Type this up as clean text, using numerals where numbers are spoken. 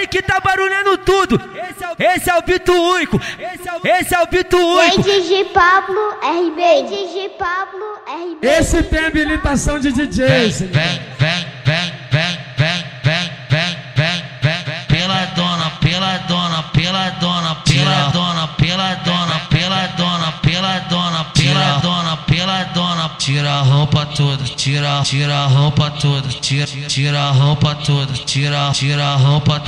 que tá barulhando tudo. Esse é o Bito único. Esse é o Bito único. DJ Pablo RB. DJ Pablo RB. Esse tem habilitação de DJ. Vem. Tira a roupa toda, tira a roupa toda, tira a roupa toda, tira a roupa